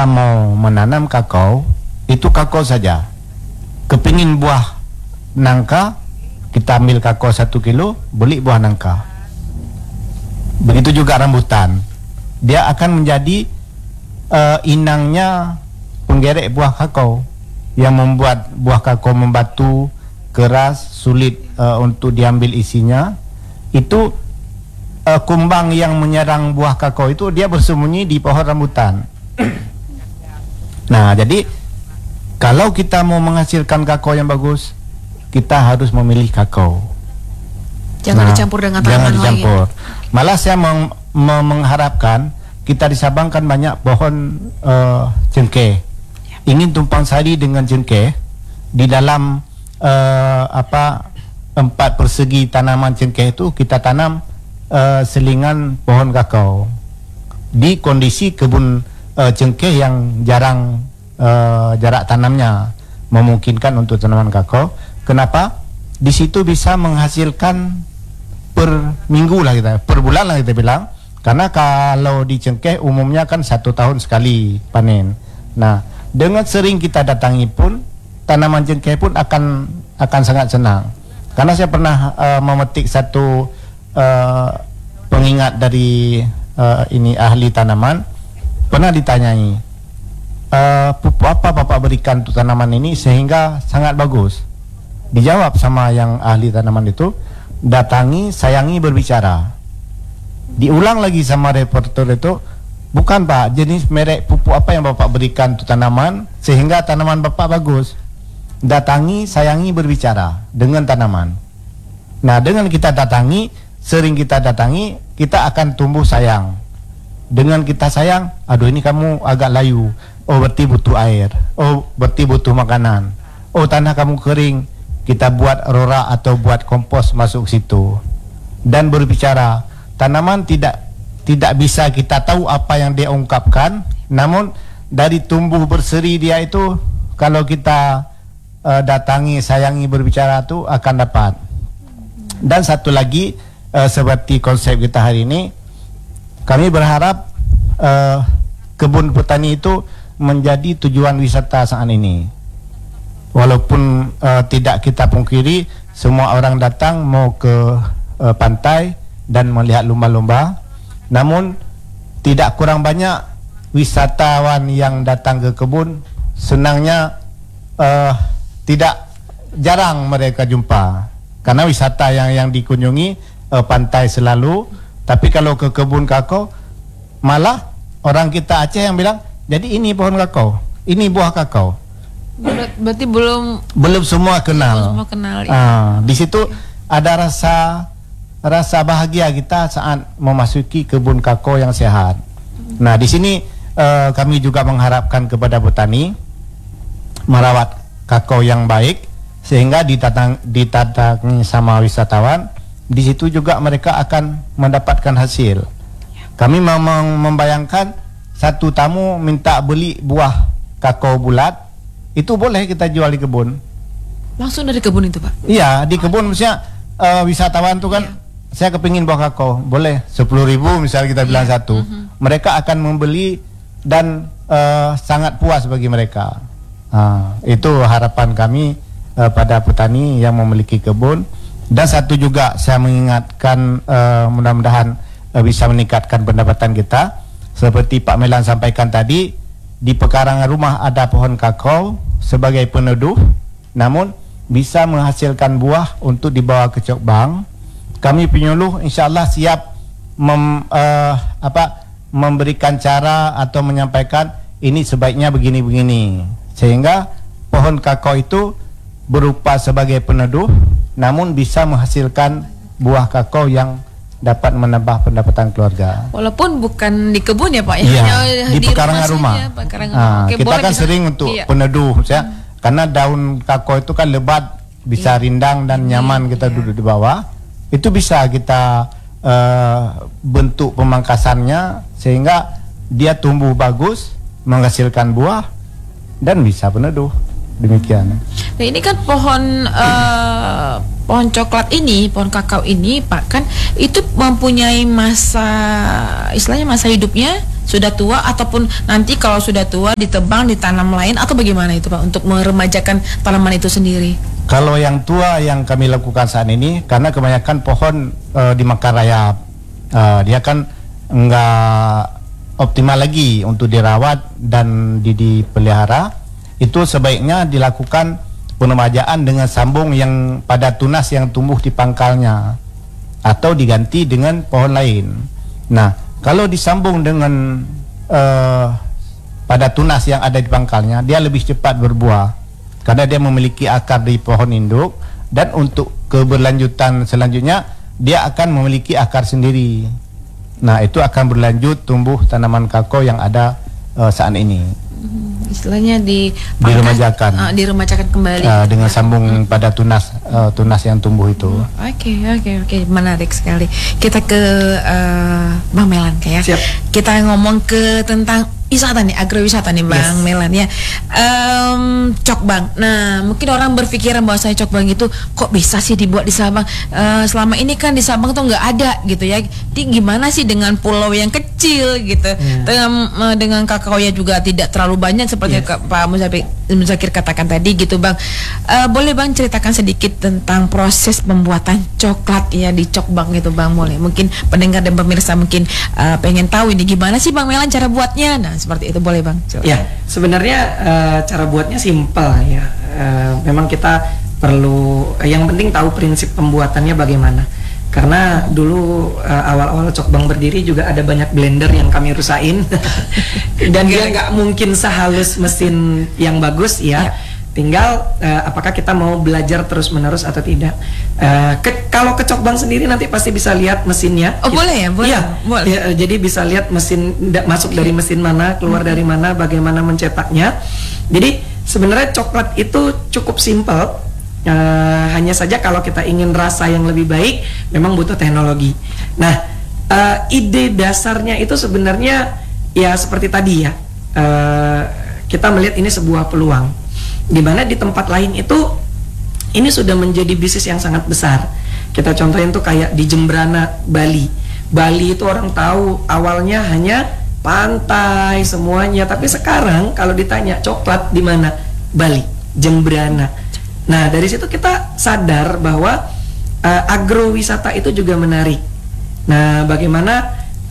kita mau menanam kakao, itu kakao saja. Kepingin buah nangka, kita ambil kakao 1 kilo, beli buah nangka. Begitu juga rambutan, dia akan menjadi inangnya penggerek buah kakao, yang membuat buah kakao membatu, keras, sulit untuk diambil isinya. Itu kumbang yang menyerang buah kakao itu dia bersembunyi di pohon rambutan. Nah, jadi kalau kita mau menghasilkan kakao yang bagus, kita harus memilih kakao. Jangan dicampur dengan tanaman lain. Malah saya mengharapkan kita di Sabang kan banyak pohon cengkeh. Ingin tumpang sari dengan cengkeh di dalam 4 persegi tanaman cengkeh itu kita tanam selingan pohon kakao di kondisi kebun cengkeh yang jarang jarak tanamnya memungkinkan untuk tanaman kakao. Kenapa? Di situ bisa menghasilkan per minggu lah kita, per bulan lah kita bilang. Karena kalau di cengkeh umumnya kan 1 tahun sekali panen. Nah, dengan sering kita datangi pun tanaman cengkeh pun akan sangat senang. Karena saya pernah memetik satu pengingat dari ini ahli tanaman, pernah ditanyai, pupuk apa Bapak berikan untuk tanaman ini sehingga sangat bagus? Dijawab sama yang ahli tanaman itu, datangi, sayangi, berbicara. Diulang lagi sama reporter itu, bukan Pak, jenis merek pupuk apa yang Bapak berikan untuk tanaman sehingga tanaman Bapak bagus? Datangi, sayangi, berbicara dengan tanaman. Nah, dengan kita datangi, sering kita datangi, kita akan tumbuh sayang. Dengan kita sayang, aduh ini kamu agak layu, oh berarti butuh air, oh berarti butuh makanan, oh tanah kamu kering, kita buat rora atau buat kompos masuk situ. Dan berbicara, tanaman tidak bisa kita tahu apa yang dia ungkapkan, namun dari tumbuh berseri dia itu, kalau kita datangi, sayangi, berbicara itu akan dapat. Dan satu lagi, seperti konsep kita hari ini, kami berharap kebun petani itu menjadi tujuan wisata saat ini. Walaupun tidak kita pungkiri, semua orang datang mau ke pantai dan melihat lumba-lumba, namun tidak kurang banyak wisatawan yang datang ke kebun. Senangnya jarang mereka jumpa, karena wisata yang dikunjungi pantai selalu. Tapi kalau ke kebun kakao, malah orang kita Aceh yang bilang, jadi ini pohon kakao, ini buah kakao. Berarti belum semua kenal. Ya. Di situ ada rasa bahagia kita saat memasuki kebun kakao yang sehat. Nah, di sini kami juga mengharapkan kepada petani merawat kakao yang baik sehingga didatangi sama wisatawan. Di situ juga mereka akan mendapatkan hasil. Kami memang membayangkan satu tamu minta beli buah kakao bulat, itu boleh kita jual di kebun. Langsung dari kebun itu, Pak? Iya, di kebun. Misalnya wisatawan tuh kan, saya kepingin buah kakao, boleh 10.000 misalnya kita bilang satu. Mereka akan membeli dan sangat puas bagi mereka. Itu harapan kami pada petani yang memiliki kebun. Dan satu juga saya mengingatkan, mudah-mudahan bisa meningkatkan pendapatan kita. Seperti Pak Melan sampaikan tadi, di pekarangan rumah ada pohon kakao sebagai peneduh, namun bisa menghasilkan buah untuk dibawa ke Cok Bang. Kami penyuluh insyaAllah siap memberikan cara atau menyampaikan ini sebaiknya begini-begini, sehingga pohon kakao itu berupa sebagai peneduh, namun bisa menghasilkan buah kakao yang dapat menambah pendapatan keluarga. Walaupun bukan di kebun ya Pak, di pekarangan rumah. Kita kan sering untuk peneduh, karena daun kakao itu kan lebat, bisa rindang dan nyaman kita duduk di bawah. Itu bisa kita bentuk pemangkasannya sehingga dia tumbuh bagus, menghasilkan buah dan bisa peneduh. Demikian. Nah, ini kan pohon coklat ini, pohon kakao ini Pak, kan itu mempunyai masa, istilahnya masa hidupnya sudah tua ataupun nanti kalau sudah tua ditebang ditanam lain atau bagaimana itu Pak untuk meremajakan tanaman itu sendiri? Kalau yang tua yang kami lakukan saat ini, karena kebanyakan pohon dimakan rayap, dia kan nggak optimal lagi untuk dirawat dan dipelihara, itu sebaiknya dilakukan peremajaan dengan sambung yang pada tunas yang tumbuh di pangkalnya atau diganti dengan pohon lain. Nah, kalau disambung dengan pada tunas yang ada di pangkalnya, dia lebih cepat berbuah karena dia memiliki akar di pohon induk, dan untuk keberlanjutan selanjutnya dia akan memiliki akar sendiri. Nah, itu akan berlanjut tumbuh tanaman kakao yang ada saat ini. Istilahnya diremajakan kembali dengan sambung pada tunas yang tumbuh itu. Oke, menarik sekali. Kita ke Bang Melan ya. Siap. Kita ngomong ke tentang wisata nih, agrowisata nih Bang Melan ya. Cokbang. Nah, mungkin orang berpikiran bahwa saya cokbang itu kok bisa sih dibuat di Sabang? Selama ini kan di Sabang tuh nggak ada gitu ya. Jadi gimana sih dengan pulau yang kecil gitu, dengan kakaonya juga tidak terlalu banyak seperti Pak Muzakir katakan tadi gitu Bang. Boleh Bang ceritakan sedikit tentang proses pembuatan coklat ya di Cokbang itu Bang, boleh? Mungkin pendengar dan pemirsa mungkin pengen tahu ini gimana sih Bang Melan cara buatnya. Nah, seperti itu boleh Bang. Ya, sebenarnya cara buatnya simpel ya. Memang kita perlu yang penting tahu prinsip pembuatannya bagaimana. Karena dulu awal-awal Cokbang berdiri juga ada banyak blender yang kami rusain dan dia nggak mungkin sehalus mesin yang bagus ya. Tinggal apakah kita mau belajar terus-menerus atau tidak. Kalau ke Cokbang sendiri nanti pasti bisa lihat mesinnya. Oh boleh ya? Boleh. Iya, boleh. Ya, jadi bisa lihat mesin masuk dari mesin mana, keluar dari mana, bagaimana mencetaknya. Jadi sebenarnya coklat itu cukup simpel. Hanya saja kalau kita ingin rasa yang lebih baik, memang butuh teknologi. Nah, ide dasarnya itu sebenarnya ya seperti tadi ya. Kita melihat ini sebuah peluang. Di mana di tempat lain itu ini sudah menjadi bisnis yang sangat besar. Kita contohin tuh kayak di Jembrana, Bali. Bali itu orang tahu awalnya hanya pantai semuanya, tapi sekarang kalau ditanya coklat di mana? Bali, Jembrana. Nah, dari situ kita sadar bahwa agrowisata itu juga menarik. Nah, bagaimana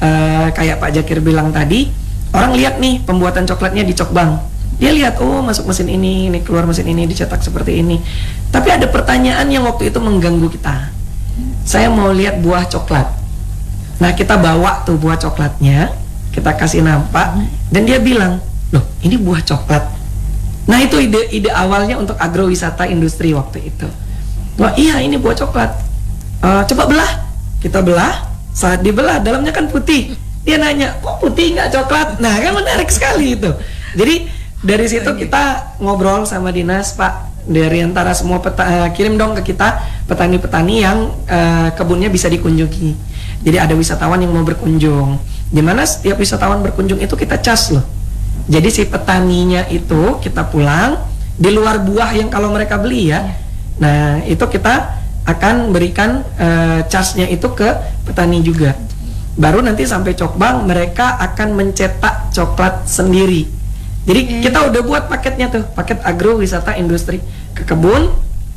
kayak Pak Jakir bilang tadi, orang lihat nih pembuatan coklatnya di Cokbang. Dia lihat, oh masuk mesin ini keluar mesin ini, dicetak seperti ini. Tapi ada pertanyaan yang waktu itu mengganggu kita. Saya mau lihat buah coklat. Nah, kita bawa tuh buah coklatnya, kita kasih nampak, dan dia bilang, loh ini buah coklat. Nah, itu ide awalnya untuk agrowisata industri waktu itu. Wah iya ini buah coklat. Coba belah. Kita belah. Saat dibelah dalamnya kan putih. Dia nanya, kok putih nggak coklat? Nah, kan menarik sekali itu. Jadi dari situ kita ngobrol sama dinas, Pak, dari antara semua kirim dong ke kita petani-petani yang kebunnya bisa dikunjungi. Jadi ada wisatawan yang mau berkunjung. Dimana setiap wisatawan berkunjung itu kita cas loh. Jadi si petaninya itu kita pulang di luar buah yang kalau mereka beli ya. Nah itu kita akan berikan charge-nya itu ke petani juga. Baru nanti sampai Cokbang mereka akan mencetak coklat sendiri. Jadi kita udah buat paketnya tuh, paket agrowisata industri, ke kebun,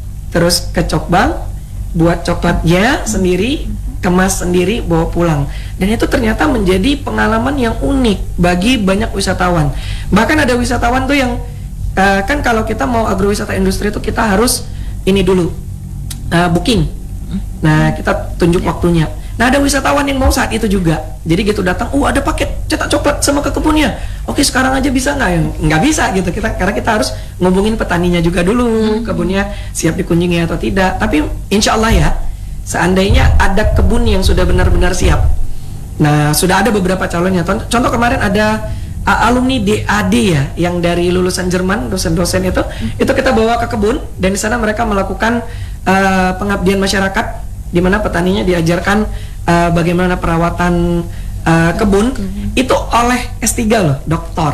terus ke Cokbang, buat coklatnya sendiri, kemas sendiri, bawa pulang. Dan itu ternyata menjadi pengalaman yang unik bagi banyak wisatawan. Bahkan ada wisatawan tuh yang kan kalau kita mau agrowisata industri itu kita harus ini dulu booking. Nah kita tunjuk waktunya. Nah ada wisatawan yang mau saat itu juga. Jadi gitu datang, ada paket cetak coklat sama ke kebunnya. Oke sekarang aja bisa nggak? Ya nggak bisa gitu karena kita harus ngubungin petaninya juga dulu, kebunnya siap dikunjungi atau tidak. Tapi insya Allah ya, seandainya ada kebun yang sudah benar-benar siap. Nah sudah ada beberapa calonnya. Contoh kemarin ada alumni DAD ya, yang dari lulusan Jerman, dosen-dosen itu kita bawa ke kebun dan di sana mereka melakukan pengabdian masyarakat, di mana petaninya diajarkan bagaimana perawatan kebun itu oleh S3 loh, doktor.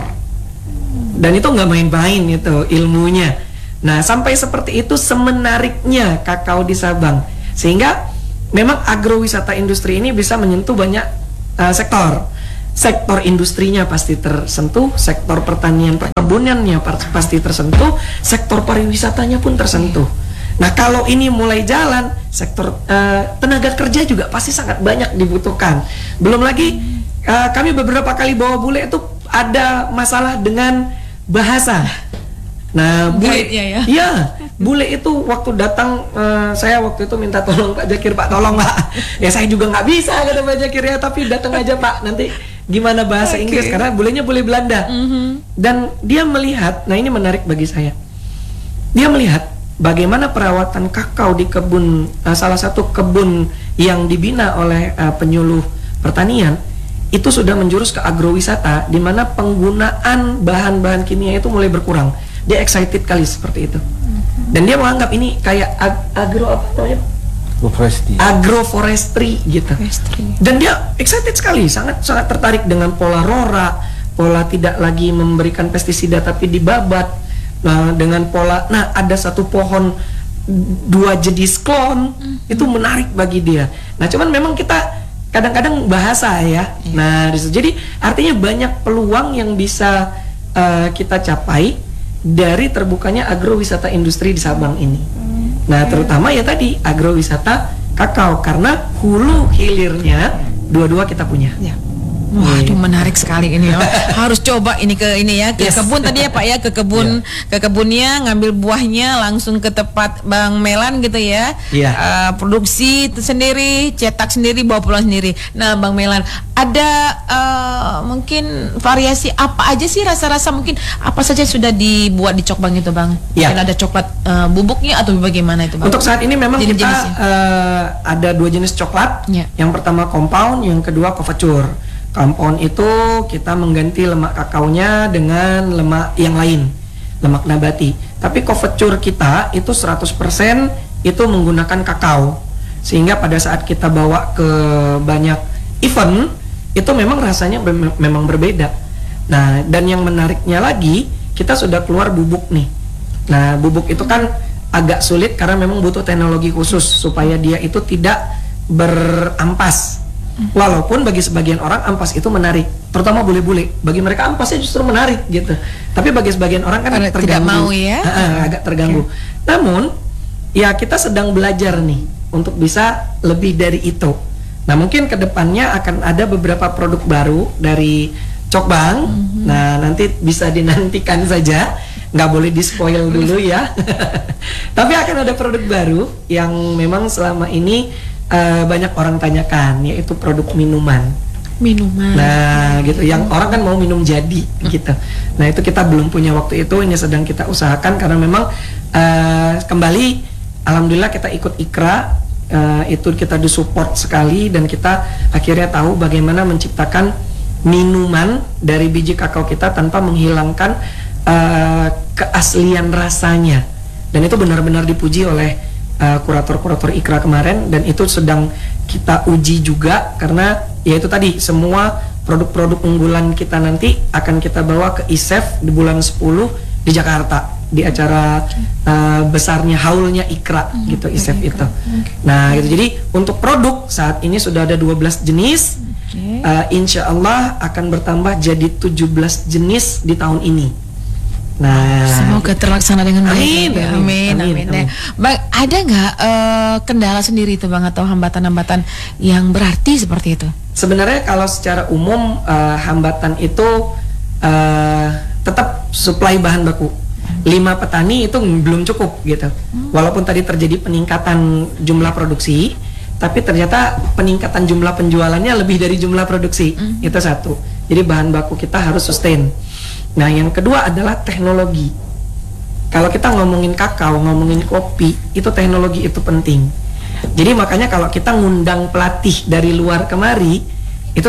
Dan itu nggak main-main itu ilmunya. Nah sampai seperti itu semenariknya kakao di Sabang, sehingga memang agrowisata industri ini bisa menyentuh banyak sektor. sektor industrinya pasti tersentuh, sektor pertanian perkebunannya pasti tersentuh, sektor pariwisatanya pun tersentuh. Nah, kalau ini mulai jalan, sektor tenaga kerja juga pasti sangat banyak dibutuhkan. Belum lagi kami beberapa kali bawa bule itu ada masalah dengan bahasa. Nah, bule, ya, bule itu waktu datang, saya waktu itu minta tolong Pak Jakir, Pak tolong Pak. Ya saya juga nggak bisa kata Pak Jakir ya, tapi datang aja Pak. Nanti gimana bahasa Inggris karena bulenya boleh Belanda. Dan dia melihat, nah ini menarik bagi saya. Dia melihat bagaimana perawatan kakao di kebun, salah satu kebun yang dibina oleh penyuluh pertanian itu sudah menjurus ke agrowisata, di mana penggunaan bahan-bahan kimia itu mulai berkurang. Dia excited kali seperti itu. Dan dia menganggap ini kayak agro apa namanya? Agroforestry gitu. Dan dia excited sekali, sangat tertarik dengan pola RORA, pola tidak lagi memberikan pestisida tapi dibabat. Nah, dengan pola, nah ada satu pohon 2 jenis klon, itu menarik bagi dia. Nah, cuman memang kita kadang-kadang bahasa ya. Nah, jadi artinya banyak peluang yang bisa kita capai dari terbukanya agrowisata industri di Sabang ini. Nah, terutama ya tadi agrowisata kakao, karena hulu hilirnya dua-dua kita punya. Ya. Waduh, menarik sekali ini. Harus coba ini ke kebun tadi ya Pak ya, ke kebunnya, ngambil buahnya langsung ke tempat Bang Melan gitu ya. Produksi sendiri, cetak sendiri, bawa pulang sendiri. Nah, Bang Melan, ada mungkin variasi apa aja sih rasa-rasa, mungkin apa saja sudah dibuat di Cokbang itu Bang? Mungkin ada coklat bubuknya atau bagaimana itu Bang? Untuk saat ini memang kita ada 2 jenis coklat. Yang pertama compound, yang kedua couverture. Compound itu kita mengganti lemak kakaonya dengan lemak yang lain, lemak nabati. Tapi couverture kita itu 100% itu menggunakan kakao. Sehingga pada saat kita bawa ke banyak event, itu memang rasanya memang berbeda. Nah, dan yang menariknya lagi, kita sudah keluar bubuk nih. Nah, bubuk itu kan agak sulit karena memang butuh teknologi khusus supaya dia itu tidak berampas. Walaupun bagi sebagian orang ampas itu menarik, terutama bule-bule. Bagi mereka ampasnya justru menarik gitu. Tapi bagi sebagian orang kan terganggu. Tidak mau ya? Agak terganggu. Namun, ya kita sedang belajar nih untuk bisa lebih dari itu. Nah, mungkin kedepannya akan ada beberapa produk baru dari Cokbang. Nah, nanti bisa dinantikan saja. Nggak boleh di-spoil dulu ya. Tapi akan ada produk baru yang memang selama ini banyak orang tanyakan, yaitu produk minuman. Nah, gitu. Yang orang kan mau minum jadi, gitu. Nah, itu kita belum punya waktu itu. Ini sedang kita usahakan karena memang kembali, alhamdulillah kita ikut IKRA, itu kita disupport sekali dan kita akhirnya tahu bagaimana menciptakan minuman dari biji kakao kita tanpa menghilangkan keaslian rasanya. Dan itu benar-benar dipuji oleh kurator-kurator IKRA kemarin, dan itu sedang kita uji juga karena ya itu tadi, semua produk-produk unggulan kita nanti akan kita bawa ke ISEF di bulan 10 di Jakarta, di acara besarnya haulnya IKRA gitu, ISEF itu. Nah, gitu. Jadi untuk produk saat ini sudah ada 12 jenis. Insya Allah akan bertambah jadi 17 jenis di tahun ini. Nah, semoga terlaksana dengan baik. Amin. Bang, ada nggak kendala sendiri itu Bang, atau hambatan-hambatan yang berarti seperti itu? Sebenarnya kalau secara umum hambatan itu tetap suplai bahan baku. 5 petani itu belum cukup gitu. Walaupun tadi terjadi peningkatan jumlah produksi, tapi ternyata peningkatan jumlah penjualannya lebih dari jumlah produksi. Itu satu. Jadi bahan baku kita harus sustain. Nah, yang kedua adalah teknologi. Kalau kita ngomongin kakao, ngomongin kopi, itu teknologi itu penting. Jadi makanya kalau kita ngundang pelatih dari luar kemari,